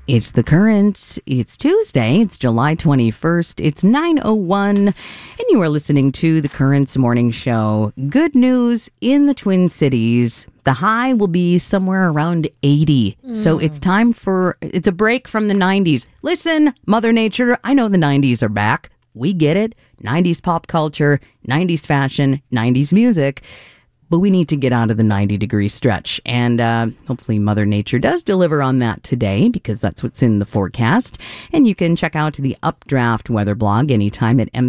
It's The Current. It's Tuesday. It's July 21st. It's 9:01, and you are listening to The Current's morning show. Good news in the Twin Cities. The high will be somewhere around 80. So it's a break from the 90s. Listen, Mother Nature, I know the 90s are back. We get it. 90s pop culture, 90s fashion, 90s music. But we need to get out of the 90-degree stretch. And hopefully Mother Nature does deliver on that today, because that's what's in the forecast. And you can check out the Updraft weather blog anytime at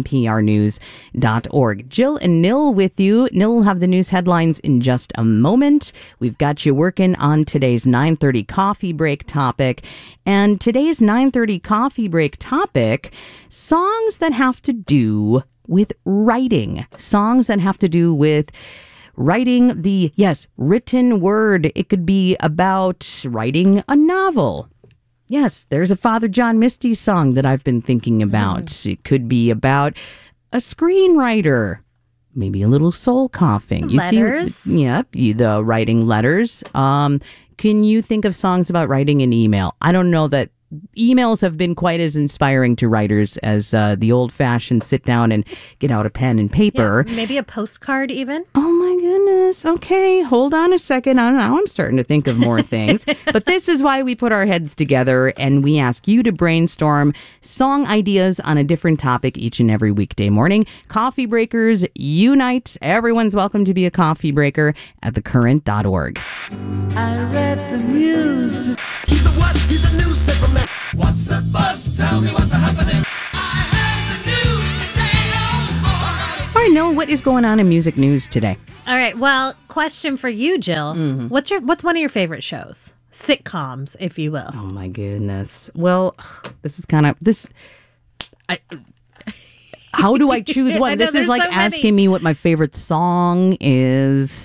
mprnews.org. Jill and Nil with you. Nil will have the news headlines in just a moment. We've got you working on today's 9:30 coffee break topic. And today's 9:30 coffee break topic, songs that have to do with writing. Songs that have to do with writing the, written word. It could be about writing a novel. Yes, there's a Father John Misty song that I've been thinking about. It could be about a screenwriter. Maybe a little soul coughing. Letters? The writing letters. Can you think of songs about writing an email? I don't know that emails have been quite as inspiring to writers as the old-fashioned sit down and get out a pen and paper. Yeah, maybe a postcard even. Oh my goodness. Okay, hold on a second. Now I'm starting to think of more things. But this is why we put our heads together and we ask you to brainstorm song ideas on a different topic each and every weekday morning. Coffee breakers unite. Everyone's welcome to be a coffee breaker at thecurrent.org. I read the news. He's a what? He's a newspaper man. What's the buzz? Tell me what's happening. I heard the news. Say no more. All right, Noel, what is going on in music news today? All right. Well, question for you, Jill. What's one of your favorite shows? Sitcoms, if you will. Oh my goodness. Well, this is kind of this. How do I choose one? This is like asking me what my favorite song is.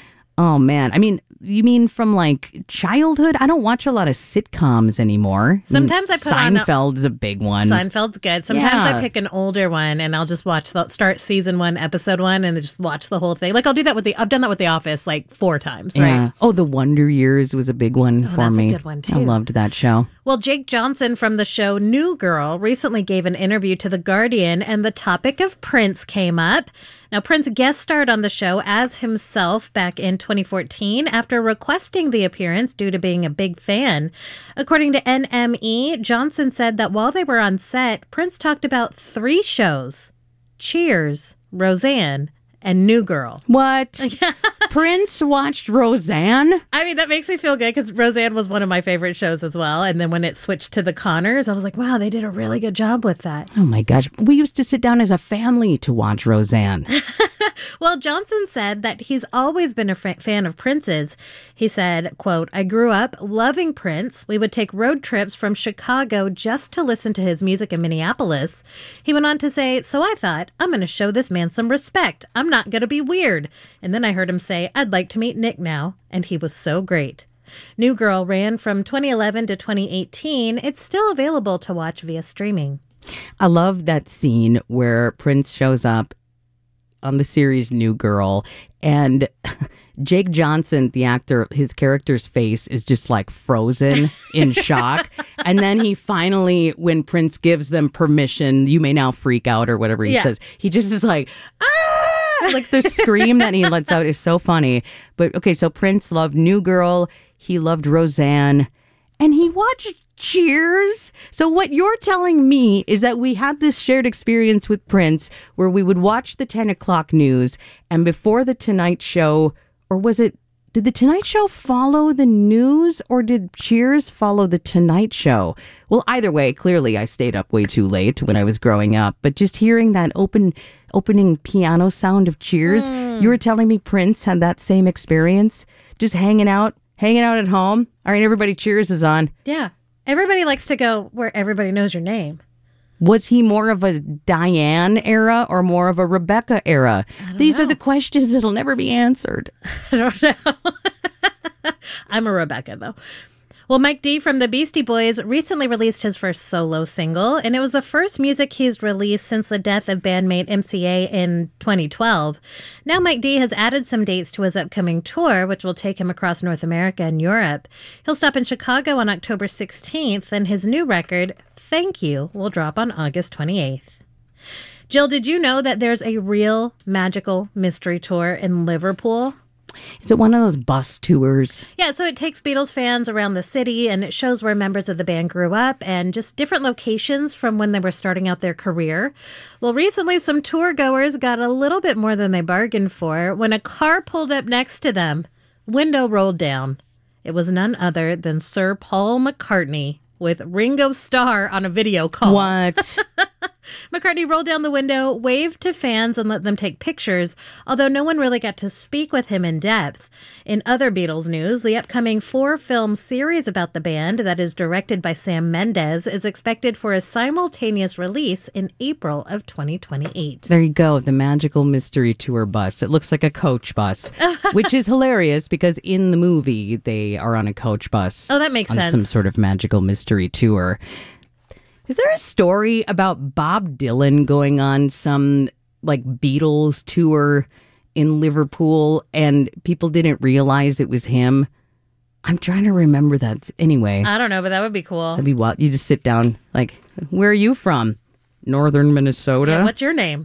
Oh man. I mean, you mean from like childhood? I don't watch a lot of sitcoms anymore. Sometimes I put Seinfeld's a big one. Seinfeld's good. Sometimes I pick an older one and I'll just start season 1, episode 1, and then just watch the whole thing. Like I've done that with The Office like 4 times, right? Yeah. Oh, The Wonder Years was a big one for me. That's a good one too. I loved that show. Well, Jake Johnson from the show New Girl recently gave an interview to The Guardian, and the topic of Prince came up. Now, Prince guest starred on the show as himself back in 2014 after requesting the appearance due to being a big fan. According to NME, Johnson said that while they were on set, Prince talked about 3 shows: Cheers, Roseanne, and New Girl. What? Prince watched Roseanne? I mean, that makes me feel good because Roseanne was one of my favorite shows as well. And then when it switched to The Connors, I was like, wow, they did a really good job with that. Oh my gosh. We used to sit down as a family to watch Roseanne. Well, Johnson said that he's always been a fan of Prince's. He said, quote, "I grew up loving Prince. We would take road trips from Chicago just to listen to his music in Minneapolis." He went on to say, "So I thought, I'm going to show this man some respect. I'm not going to be weird." And then I heard him say, "I'd like to meet Nick now." And he was so great. New Girl ran from 2011 to 2018. It's still available to watch via streaming. I love that scene where Prince shows up on the series New Girl, and Jake Johnson, the actor, his character's face is just like frozen in shock. And then he finally, when Prince gives them permission, you may now freak out or whatever he says, he just is like, ah! Like the scream that he lets out is so funny. But okay, so Prince loved New Girl, he loved Roseanne, and he watched Cheers. So what you're telling me is that we had this shared experience with Prince where we would watch the 10 o'clock news, and before the Tonight Show, or did the Tonight Show follow the news, or did Cheers follow the Tonight Show? Well, either way, clearly I stayed up way too late when I was growing up, but just hearing that opening piano sound of Cheers, you were telling me Prince had that same experience, just hanging out at home. All right, everybody, Cheers is on. Yeah. Everybody likes to go where everybody knows your name. Was he more of a Diane era or more of a Rebecca era? These are the questions that'll never be answered. I don't know. I'm a Rebecca, though. Well, Mike D from the Beastie Boys recently released his first solo single, and it was the first music he's released since the death of bandmate MCA in 2012. Now Mike D has added some dates to his upcoming tour, which will take him across North America and Europe. He'll stop in Chicago on October 16th, and his new record, Thank You, will drop on August 28th. Jill, did you know that there's a real magical mystery tour in Liverpool? Is it one of those bus tours? Yeah, so it takes Beatles fans around the city, and it shows where members of the band grew up and just different locations from when they were starting out their career. Well, recently some tour goers got a little bit more than they bargained for when a car pulled up next to them. Window rolled down. It was none other than Sir Paul McCartney with Ringo Starr on a video call. What? McCartney rolled down the window, waved to fans, and let them take pictures, although no one really got to speak with him in depth. In other Beatles news, the upcoming 4-film series about the band that is directed by Sam Mendes is expected for a simultaneous release in April of 2028. There you go, the magical mystery tour bus. It looks like a coach bus, which is hilarious because in the movie they are on a coach bus. Oh, that makes on sense. some sort of magical mystery tour. Is there a story about Bob Dylan going on some like Beatles tour in Liverpool and people didn't realize it was him? I'm trying to remember that. Anyway. I don't know, but that would be cool. That'd be wild. You just sit down like, where are you from? Northern Minnesota. Yeah, what's your name?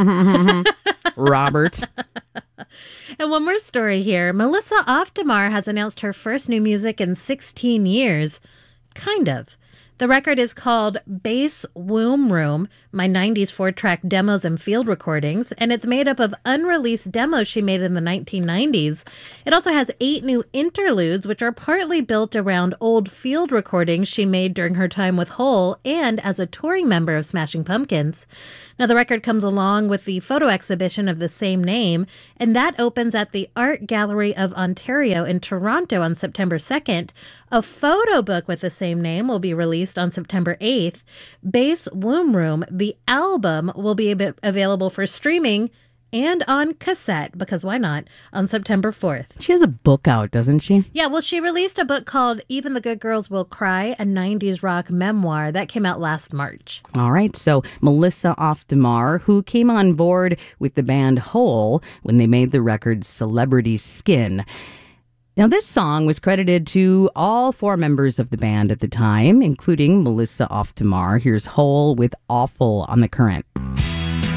Robert. And one more story here. Melissa Oftamar has announced her first new music in 16 years. Kind of. The record is called Bass Womb Room, my 90s 4-track demos and field recordings, and it's made up of unreleased demos she made in the 1990s. It also has 8 new interludes, which are partly built around old field recordings she made during her time with Hole and as a touring member of Smashing Pumpkins. Now, the record comes along with the photo exhibition of the same name, and that opens at the Art Gallery of Ontario in Toronto on September 2nd. A photo book with the same name will be released on September 8th. Bass Womb Room, the album, will be available for streaming and on cassette, because why not, on September 4th. She has a book out, doesn't she? Yeah, well, she released a book called Even the Good Girls Will Cry, a 90s rock memoir. That came out last March. All right, so Melissa Oftamar, who came on board with the band Hole when they made the record Celebrity Skin. Now, this song was credited to all 4 members of the band at the time, including Melissa Oftamar. Here's Hole with Awful on The Current.